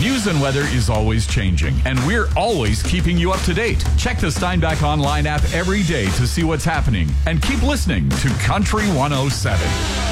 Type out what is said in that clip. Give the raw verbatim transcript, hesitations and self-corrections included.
News and weather is always changing, and we're always keeping you up to date. Check the Steinbach Online app every day to see what's happening, and keep listening to Country one oh seven.